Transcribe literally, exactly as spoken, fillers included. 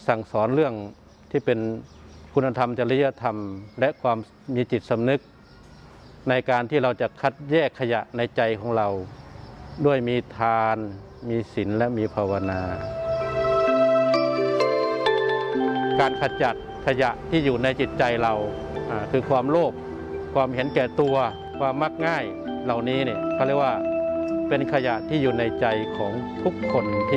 สั่งสอนเรื่องที่เป็นคุณธรรมจริยธรรมและความมีจิตสำนึกในการที่เราจะคัดแยกขยะในใจของเราด้วยมีทานมีศีลและมีภาวนาการขจัดขยะที่อยู่ในจิตใจเราคือความโลภความเห็นแก่ตัวความมักง่ายเหล่านี้เนี่ยเขาเรียกว่าเป็นขยะที่อยู่ในใจของทุกคนที่